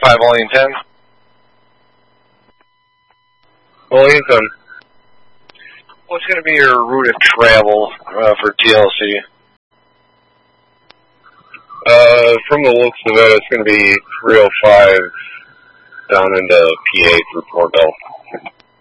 5 Volume 10. Williamson. What's going to be your route of travel for TLC? From the looks of it, it's going to be 305 down into PA through Port Bell.